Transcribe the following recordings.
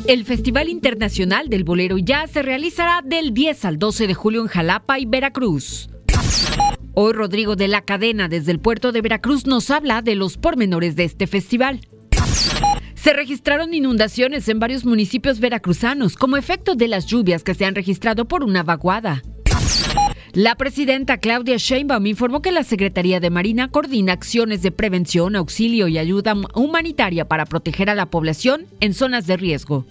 El Festival Internacional del Bolero Jazz se realizará del 10 al 12 de julio en Jalapa y Veracruz. Hoy Rodrigo de la Cadena desde el puerto de Veracruz nos habla de los pormenores de este festival. Se registraron inundaciones en varios municipios veracruzanos como efecto de las lluvias que se han registrado por una vaguada. La presidenta Claudia Sheinbaum informó que la Secretaría de Marina coordina acciones de prevención, auxilio y ayuda humanitaria para proteger a la población en zonas de riesgo.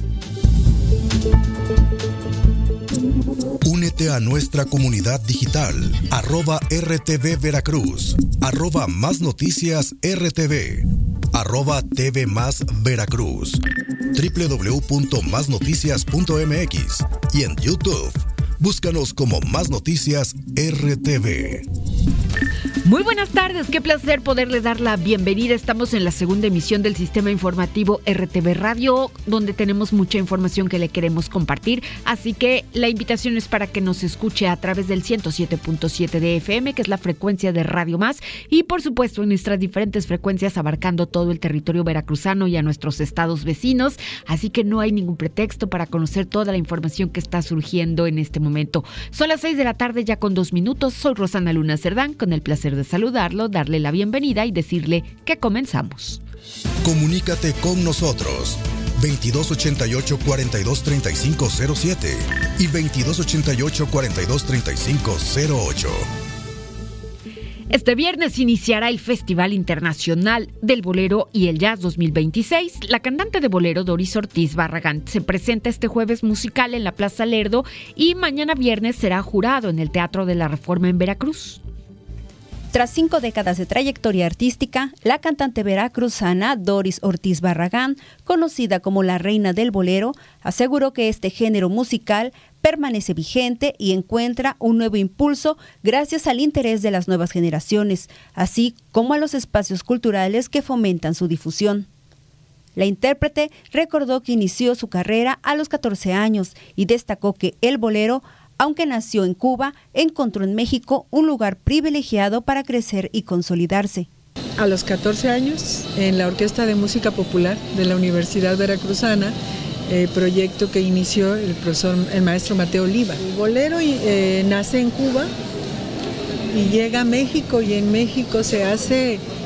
Únete a nuestra comunidad digital, @RTV Veracruz, @Más Noticias RTV, @TV Más Veracruz, www.masnoticias.mx y en YouTube. Búscanos como Más Noticias RTV. Muy buenas tardes, qué placer poderle dar la bienvenida. Estamos en la segunda emisión del sistema informativo RTV Radio, donde tenemos mucha información que le queremos compartir. Así que la invitación es para que nos escuche a través del 107.7 de FM, que es la frecuencia de Radio Más, y por supuesto en nuestras diferentes frecuencias abarcando todo el territorio veracruzano y a nuestros estados vecinos. Así que no hay ningún pretexto para conocer toda la información que está surgiendo en este momento. Son las 6 de la tarde ya con 2 minutos. Soy Rosana Luna Cerdán, con el placer de saludarlo, darle la bienvenida y decirle que comenzamos. Comunícate con nosotros 2288-423507 y 2288-423508. Este viernes iniciará el Festival Internacional del Bolero y el Jazz 2026. La cantante de bolero Doris Ortiz Barragán se presenta este jueves musical en la Plaza Lerdo y mañana viernes será jurado en el Teatro de la Reforma en Veracruz. Tras 5 décadas de trayectoria artística, la cantante veracruzana Doris Ortiz Barragán, conocida como la reina del bolero, aseguró que este género musical permanece vigente y encuentra un nuevo impulso gracias al interés de las nuevas generaciones, así como a los espacios culturales que fomentan su difusión. La intérprete recordó que inició su carrera a los 14 años y destacó que el bolero, aunque nació en Cuba, encontró en México un lugar privilegiado para crecer y consolidarse. A los 14 años, en la Orquesta de Música Popular de la Universidad Veracruzana, proyecto que inició el maestro Mateo Oliva. El bolero nace en Cuba y llega a México, y en México se hace